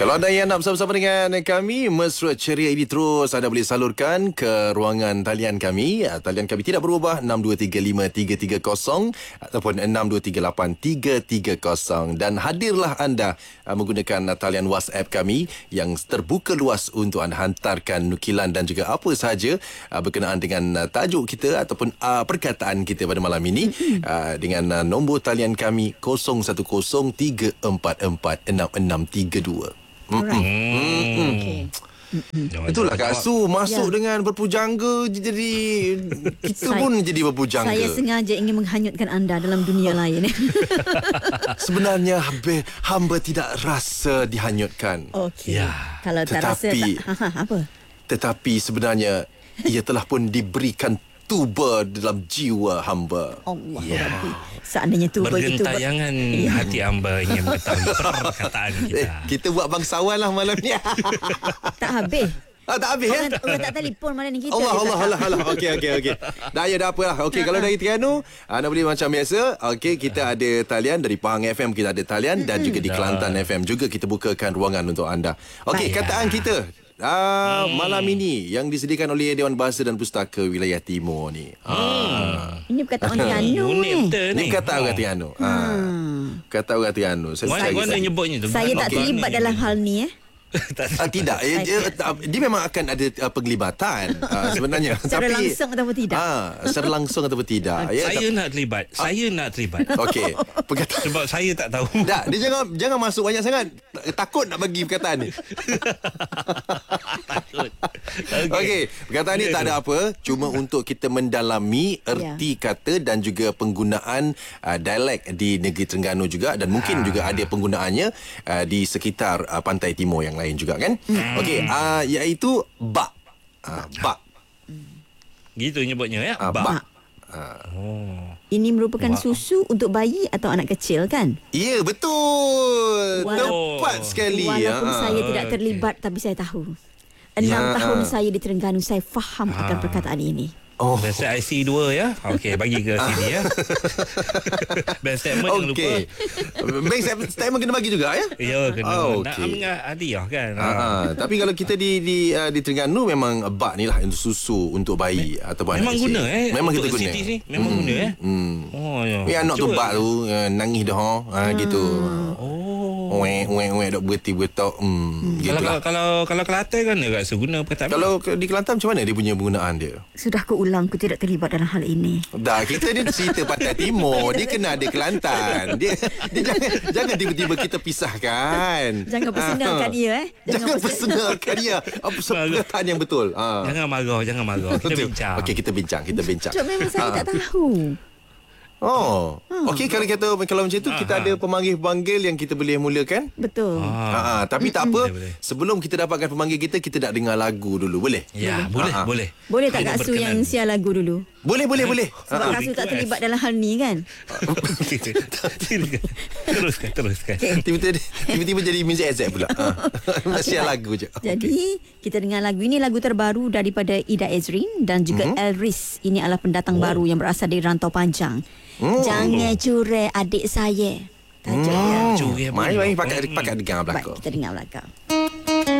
Kalau anda yang nak bersama-sama dengan kami, mesra ceria ini terus anda boleh salurkan ke ruangan talian kami. Talian kami tidak berubah, 62353330 ataupun 62383330. Dan hadirlah anda menggunakan talian WhatsApp kami yang terbuka luas untuk anda hantarkan nukilan dan juga apa sahaja berkenaan dengan tajuk kita ataupun perkataan kita pada malam ini dengan nombor talian kami 0103446632. Okay. Itulah Kak Su masuk dengan berpujangga, jadi kita pun jadi berpujangga. Saya sengaja ingin menghanyutkan anda dalam dunia lain. Sebenarnya hamba tidak rasa dihanyutkan. Okey. Kalau tak rasa apa? Tetapi sebenarnya ia telah pun diberikan tuba dalam jiwa hamba. Allah Rabbi. Seandainya tuba itu bergentayangan hati hamba ingin mengetahui perkataan kita. Kita buat bangsawan lah malam ni. Tak habis. Tak habis ya? Orang tak telefon malam ni kita. Allah. Okey. Dah apa lah. Okey, kalau dari Terengganu, anda boleh macam biasa. Okey, kita ada talian dari Pahang FM, kita ada talian dan juga di Kelantan FM juga kita bukakan ruangan untuk anda. Okey, kataan kita malam ini yang disediakan oleh Dewan Bahasa dan Pustaka Wilayah Timur ni. Ini perkataan orang Terengganu ni. Ini kata orang Terengganu. Kata orang Terengganu. Mana nyebutnya tu? Saya tak terlibat dalam hal ni tidak. Dia memang akan ada penglibatan sebenarnya. Secara langsung ataupun tidak. Secara langsung ataupun tidak. Saya nak terlibat. Okey. Sebab saya tak tahu. Tak, dia jangan masuk banyak sangat. Takut nak bagi perkataan ni. Okey, perkataan ni tak ada apa, cuma untuk kita mendalami erti kata dan juga penggunaan dialek di negeri Terengganu juga, dan mungkin juga ada penggunaannya di sekitar pantai timur yang lain juga kan. Okey, iaitu bak. Bak. Gitu nyebutnya ya. Bak. Ini merupakan susu untuk bayi atau anak kecil kan? Ya, betul. Tepat sekali. Walaupun saya tidak terlibat, tapi saya tahu. 6 tahun saya di Terengganu, saya faham akan perkataan ini. Best IC 2 ya. Okey, bagi ke sini ya. Best statement jangan lupa. Best statement kena bagi juga ya? Ya, kena. Nak mengat hadiah kan. Tapi kalau kita di Terengganu memang bak ni lah untuk susu untuk bayi ataupun memang guna memang kita guna. Memang guna Ya, anak tu bak tu nangis dah gitu. Dok berhenti bertok. Kalau Kelantan kan dia rasa guna perkataan. Kalau di Kelantan macam mana dia punya penggunaan dia? Sudah ku ulang, ku tidak terlibat dalam hal ini. Dah, kita ni cerita Pantai Timur, dia kena ada Kelantan. Dia jangan tiba-tiba kita pisahkan. Jangan personalkan dia Jangan personalkan dia. Apa perkataan yang betul? Jangan marah. Kita bincang. Okey, kita bincang. Cuma memang saya tak tahu. Okey, kalau macam itu kita ada pemanggil-pemanggil yang kita boleh mulakan. Betul. Tapi tak apa. Sebelum kita dapatkan pemanggil kita nak dengar lagu dulu, boleh? Ya, boleh. Boleh tak Kak Su yang siar lagu dulu? Boleh. Sebab Kak Su tak terlibat dalam hal ni kan? Teruskan. Tiba-tiba jadi muzik AZ pula. Siar lagu je. Jadi kita dengar lagu ini, lagu terbaru daripada Ida Ezrin dan juga Elris. Ini adalah pendatang baru yang berasal dari Rantau Panjang. Jangan curi adik saya. Tajuknya. Mari pakai dengar belakang. Baik, kita dengar belakang.